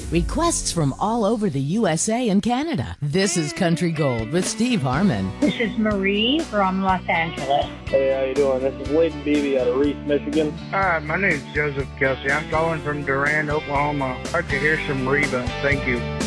Requests from all over the USA and Canada. This is Country Gold with Steve Harmon. This is Marie from Los Angeles. Hey, how you doing? This is Layton Beebe out of Reese, Michigan. Hi, my name is Joseph Kelsey. I'm calling from Durand, Oklahoma. I'd like to hear some Reba. Thank you.